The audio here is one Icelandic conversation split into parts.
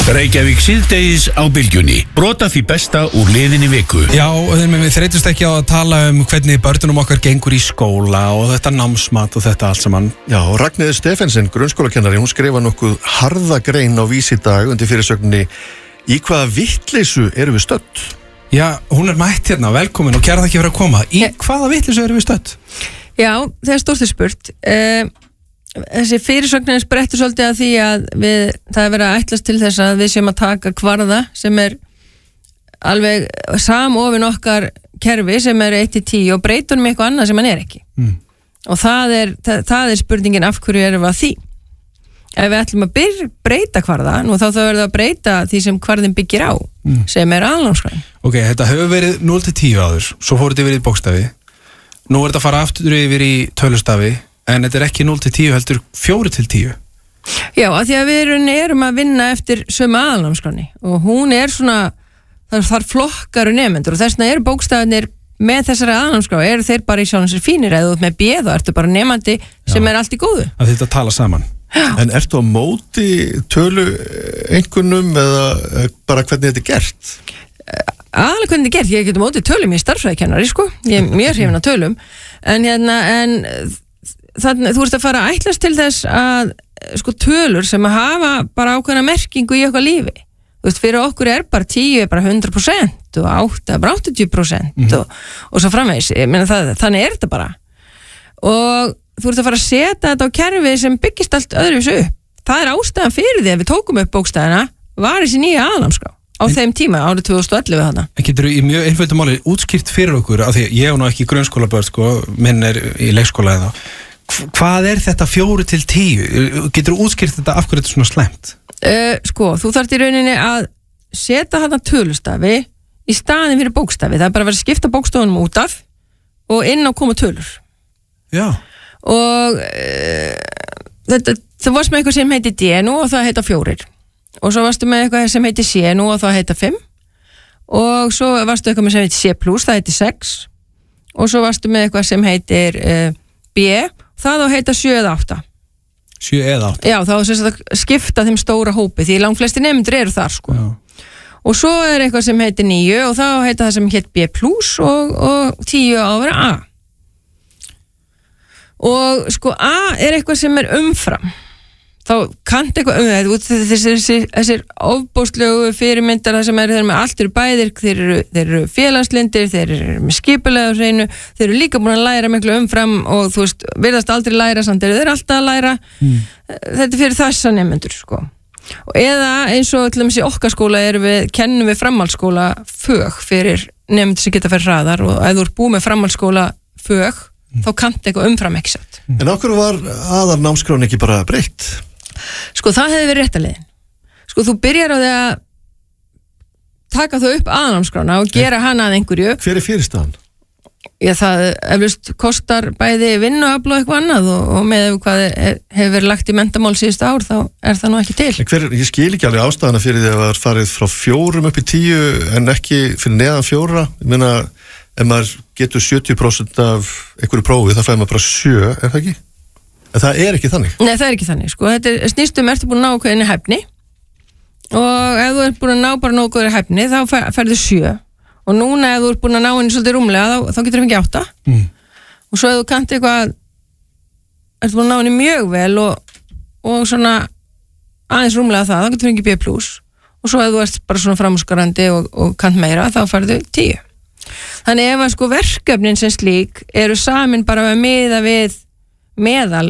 Reykjavík síðdegis á bylgjunni. Brota því besta úr liðinni viku. Já, við þreytust ekki á að tala hvernig börnunum okkar gengur í skóla og þetta námsmat og þetta allt saman. Já, Ragnheiður Stefensen, grunnskólakennari, hún skrifa nokkuð harða grein á Vís í dag undir fyrirsögninni Í hvaða vittleysu erum við stödd? Já, hún mætt hérna, velkomin og kæra þakki fyrir að koma. Í hvaða vittleysu erum við stödd? Já, það stórt spurt. Þessi fyrirsögnin sprettur svolítið að því að það er verið að ætlast til þess að við séum að taka kvarða sem er alveg samofin okkar kerfi sem er 1-10 og breytunum eitthvað annað sem hann er ekki. Og það er spurningin af hverju erum við að því. Ef við ætlum að breyta kvarða, nú þá verður það að breyta því sem kvarðin byggir á, sem er aðalnámskráin. Ok, þetta hefur verið 0-10 áður, svo fór þetta yfir í bókstafi. Nú er þetta að fara aftur yfir í tölustafi. En þetta er ekki 0-10 heldur 4-10. Já, af því að við erum að vinna eftir sömu aðalnámskráni og hún er svona, þar flokkar og nemendur og þess vegna eru bókstafinir með þessari aðalnámskrá, eru þeir bara í sjálfum sér fínir eða út með B þá ertu bara nemandi sem er allt í góðu. Að þetta tala saman. Já. En ertu á móti tölu einhvernum eða bara hvernig þetta er gert? Aðalega hvernig þetta er gert, ég get á móti tölum, ég er starffræðikennari sko, ég er mjög hrifin af tölum en þannig þú ert að fara að ætlast til þess að sko tölur sem að hafa bara ákveðna merkingu í okkar lífi. Þú veist, fyrir okkur er bara 10 er bara 100% og 8 er bara 80% og svo framvegis. Ég meina þannig er þetta bara. Og þú ert að fara að setja þetta á kerfi sem byggist allt öðruvísu upp. Það er ástæðan fyrir því að við tókum upp bókstæðina var þessi nýja aðalnámskrá á þeim tíma árið 2011 þarna. En getur þú í mjög einföldu máli útskýrt fyrir okkur af því ég nú ekki grunnskólabörn sko, minn er í leikskóla eða hvað er þetta 4-10? Getur þú útskýrt þetta af hverju þetta er svona slæmt? Sko, þú þarft í rauninni að setja þarna tölustafi í staðin fyrir bókstafi. Það er bara að vera að skipta bókstafunum út af og inn á koma tölur. Já. Og þú varst með eitthvað sem heiti D nú og það heita 4. Og svo varstu með eitthvað sem heiti C nú og það heita 5. Og svo varstu eitthvað sem heiti C+, það heiti 6. Og svo varstu með eitthvað sem heitir B, það á heita 7 eða 8. 7 eða 8? Já, þá að skipta þeim stóra hópi, því langflesti nemendur eru þar, sko. Já. Og svo er eitthvað sem heitir 9 og þá heita það sem heit B+, og 10 á að vera A. Og sko A er eitthvað sem er umfram. Þá kannt eitthvað þessir ofbóðslegu fyrirmyndar það sem þeir með allt eru bæðir, þeir eru félagslindir, þeir eru með skipulega á hreinu, þeir eru líka búin að læra miklu umfram og þú veist, virðast aldrei læra samt eru þeir alltaf að læra. Þetta er fyrir þessa nemendur sko. Og eða eins og til dæmis í okkar skóla kennum við framhaldsskóla fög fyrir nemendur sem geta fyrir hraðar og ef þú ert búið með framhaldsskóla fög þá kannt eitthvað umfram ekki sett. En af hverju var aðalnámskráin ekki bara breytt? Sko það hefði verið réttalegin. Sko þú byrjar á því að taka þú upp aðalnámskrána og gera hana að einhverju. Hver er fyrirstaðan? Já það eflaust kostar bæði vinnuafl og eitthvað annað og með hvað hefur verið lagt í menntamál síðustu ár þá er það nú ekki til. Ég skil ekki alveg ástæðana fyrir því að það var farið frá 4 upp í 10 en ekki fyrir neðan 4. Ég meina ef maður getur 70% af einhverju prófi þá fær maður bara 7, er það ekki? En það er ekki þannig? Nei, það er ekki þannig, sko. Þetta snýstum ertu búin að ná hvernig hæfni og ef þú ert búin að ná bara nógu hæfni þá ferðu 7 og núna ef þú ert búin að ná henni svolítið rúmlega þá getur það fengið 8 og svo ef þú kannt eitthvað ertu búin að ná henni mjög vel og svona aðeins rúmlega þá getur það fengið B+, og svo ef þú ert bara svona framúrskarandi og kannt meira þá ferðu 10. Þannig ef að sko verkefnin sem slík eru samin bara með miða við meðal,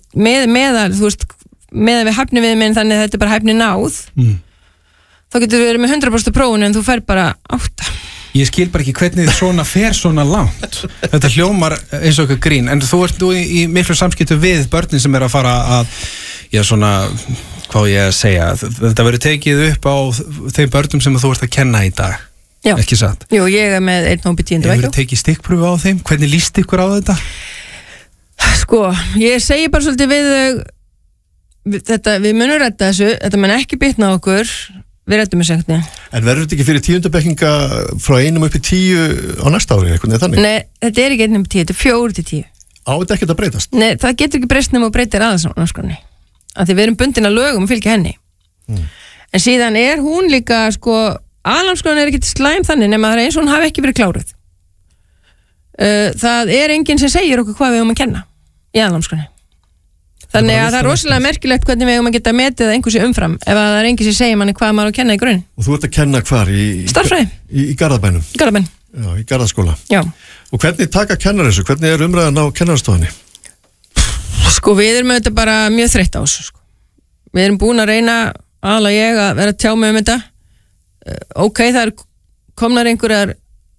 þú veist, meðal við hæfni við minn þannig að þetta er bara hæfni náð þá getur við verið með 100% prófun en þú fer bara 8. Ég skil bara ekki hvernig svona fer svona langt. Þetta hljómar eins og eitthvað grín en þú ert nú í miklu samskiptu við börnin sem er að fara að já svona, hvað ég að segja þetta verður tekið upp á þeim börnum sem þú ert að kenna í dag. Já. Ekki satt? Jú, ég er með 1 hóp í 10. Hefur tekið stikkpröfu á þeim? Hvernig líst ykkur á þetta? Sko, ég segi bara svolítið við munum rætta þessu, þetta mun ekki bitna á okkur, við rættum þessu ekkert. En verður þetta ekki fyrir 10. bekkinga frá 1 upp í 10 á næsta ári, eitthvað eða þannig? Nei, þetta er ekki 1 upp í 10, þetta er 4 til 10. Á þetta ekki að breytast? Nei, það getur ekki breyst nema og breytir aðeins á námskránni. Af því við erum bundin að lögum og fylgja henni. en síðan hún líka sko, aðalnámskráin ekki slæm þannig nema það eins og hún hafi ekki verið kláruð. Það enginn sem segir okkur hvað við eigum að kenna í aðalnámskráinni. Þannig að það er rosalega merkilegt hvernig við eigum að geta metið einhversi umfram ef það er enginn sem segir manni hvað maður á að kenna í grunn. Og þú ert að kenna hvar? Starffræði. Í Garðabænum? Garðabæn. Já, í Garðaskóla. Já. Og hvernig taka kennar þessu? Hvernig umræðan á kennarastofunni? Sko við erum auðvitað bara mjög þreytt á þessu sko. Við erum búin að reyna aðalega ég að vera að tjá mig þetta. Ok, það er komnar einhverjir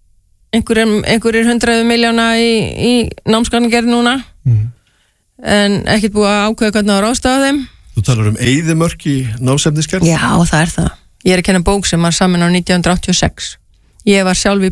100 miljóna í námsgagnagerð núna. En ekkert búið að ákveða hvernig að ráðstafa þeim. Þú talar eyðimörk í námsefnisgerð? Já, það er það. Ég er að kenna bók sem var samin á 1986. Ég var sjálf í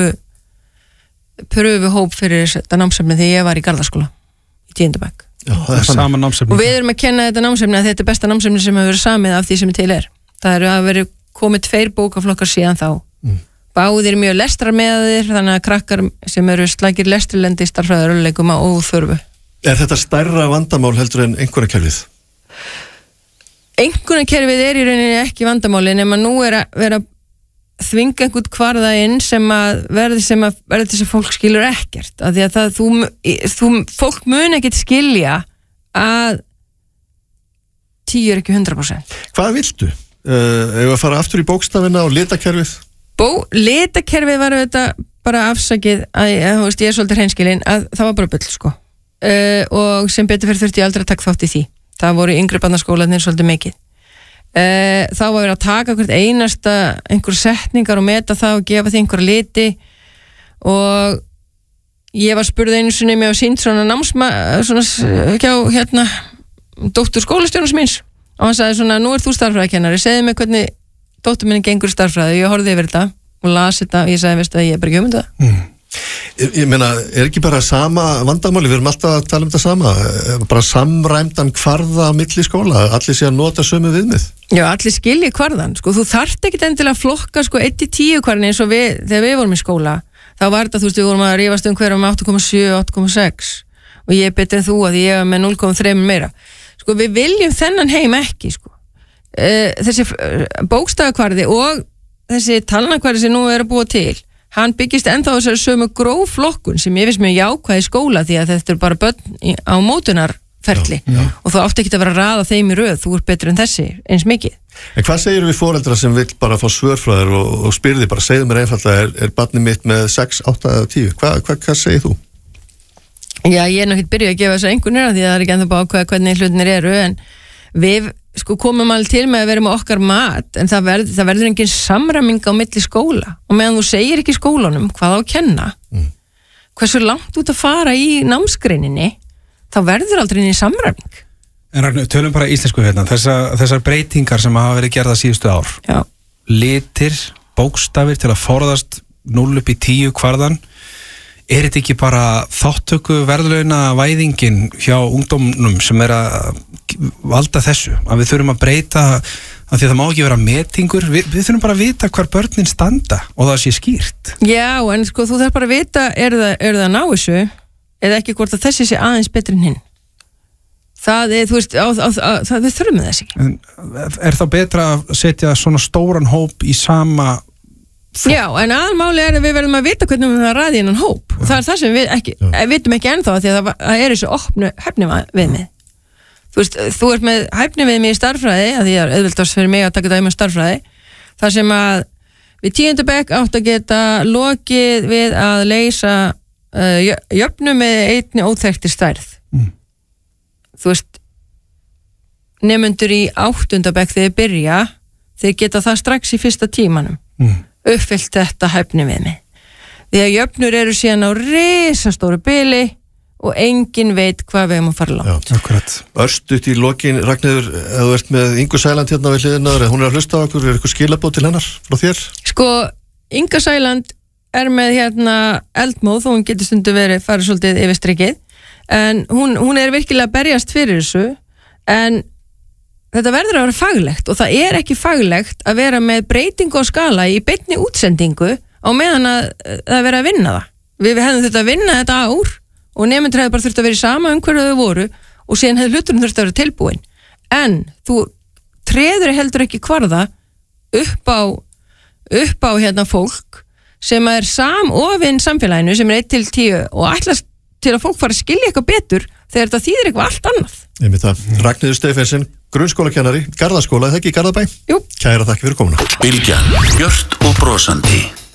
pröfuhóp fyrir þetta námsefni þegar ég var í Garðaskóla í 10. bekk. Já, það er sama námsefni. Og við erum að kenna þetta námsefni að þetta er besta námsefni sem hefur verið samið af því sem til er. Það eru að verið komið 2 bókaflokkar síðan þá. Báðir mjög lestrarmeðir, þannig að krakkar sem eru slækir lestrilendi starffræðilekum á óþörfu. Er þetta stærra vandamál heldur en einhverjarkerfið? Einhverjarkerfið í rauninni ekki vandamáli nema nú er að vera að þvinga einhvern kvarða inn sem að verði þess að fólk skilur ekkert af því að fólk mun ekkert skilja að 10 er ekki 100%. Hvað viltu? Ef að fara aftur í bókstafina og litakerfið? Litakerfið var þetta bara afsakið að ég er svolítið hreinskilin að það var bara bull sko. Og sem betur fyrir þurfti ég aldrei að taka þátt í því. Það voru yngri barnaskólarnir svolítið mikið. Þá var verið að taka hvert einasta einhver setningar og meta það og gefa því einhver liti og ég var spurð einu sinni mér og sýnt svona hjá dóttur skólastjónus míns og hann sagði svona, nú þú starffræðikennari, segðu mig hvernig dóttur minni gengur starffræði. Ég horfði yfir þetta og las þetta og ég sagði, veistu að ég er bara ekki það. Ég meina, er ekki bara sama vandamáli, við erum alltaf að tala þetta sama, bara samræmdan kvarða á milli skóla, allir sé að nota sömu viðmið? Já, allir skilji kvarðan, sko, þú þarft ekkit endilega að flokka sko 1-10 kvarðin eins og þegar við vorum í skóla, þá var þetta, þú veist, við vorum að rífast hverjum 8,7, 8,6 og ég er betur en þú að ég er með 0,3 meira. Sko, við viljum þennan heim ekki, sko. Þessi bókstafakvarði og þessi talnakvarði sem nú er að búa til, hann byggist ennþá þessari sömu grófflokkun sem ég finnst mjög jákvæð í skóla því að þetta er bara börn á mótunarferli og þú átti ekki að vera að raða þeim í röð, þú ert betur en þessi eins mikið. En hvað segir við foreldra sem vill bara fá svörfræðir og spyrði bara, segðu mér einfallega, er barnið mitt með 6, 8 eða 10? Hvað segir þú? Já, ég er náttúrulega byrjuð að gefa þessu einhvernir því að það er ekki ennþá bara ákveða hvernig hlutinir eru en við sko komum alveg til með að vera með okkar mat en það verður engin samræming á milli skóla og meðan þú segir ekki skólanum hvað á að kenna hversu langt út að fara í námsgreininni þá verður aldrei inn í samræming. En Ragnar, tölum bara íslensku hérna þessar breytingar sem hafa verið gerða síðustu ár. Já. Litir, bókstafir til að forðast 0 upp í 10 kvarðan. Er þetta ekki bara þáttöku verðlauna væðingin hjá ungdómnum sem er að valda þessu? Að við þurfum að breyta að því að það má ekki vera metingur. Við þurfum bara að vita hvar börnin standa og það sé skýrt. Já, en sko þú þarf bara að vita er það að ná þessu eða ekki hvort að þessi sé aðeins betri en hinn. Það er, þú veist, við þurfum þess ekki. En er þá betra að setja svona stóran hóp í sama... Já, en aðalmáli er að við verðum að vita hvernig við það ræði innan hóp og það er það sem við vitum ekki ennþá því að það er þessu opnu hæfni viðmið. Þú veist, þú ert með hæfni viðmið í starffræði að því að auðvitað fyrir mig að taka dæmi um starffræði þar sem að við 10. bekk átt að geta lokið við að leysa jöfnu með einni óþekkti stærð. Þú veist, nemendur í 8. bekk þegar byrja þeir geta það strax í fyrsta tímanum. Uppfyllt þetta hæfni við mig. Því að jöfnur eru síðan á risastóru bili og enginn veit hvað við erum að fara langt. Já, akkurat. Örstutt í lokin, Ragnheiður, ef þú ert með Ingu Sæland hérna við hliðina, hún er að hlusta á okkur, er eitthvað skilabóð til hennar frá þér? Sko, Inga Sæland er með hérna eldmóð og hún getur stundu farið svolítið yfir strikið, en hún er virkilega að berjast fyrir þessu, en þetta verður að vera faglegt og það er ekki faglegt að vera með breytingu á skala í beinni útsendingu á meðan að það vera að vinna það. Við hefðum þetta að vinna þetta ár og nemendur hefði bara þurft að vera í sama umhverju þau voru og síðan hefði hluturinn þurft að vera tilbúin. En þú treður heldur ekki kvarða upp á hérna fólk sem er samofinn samfélaginu sem er 1-10 og ætlast til að fólk fara að skilja eitthvað betur þegar þetta þýðir eitthvað allt annað. Ragnheiður Stephensen, grunnskólakennari, Garðaskóla, er það ekki í Garðabæ? Jú. Kæra þakki fyrir komuna. Bylgjan, björt og brosandi.